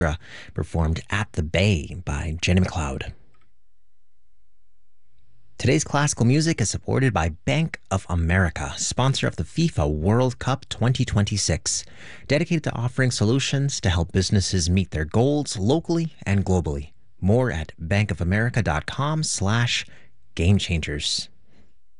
performed At the Bay by Jenny McLeod. Today's classical music is supported by Bank of America, sponsor of the FIFA World Cup 2026, dedicated to offering solutions to help businesses meet their goals locally and globally. More at bankofamerica.com/gamechangers.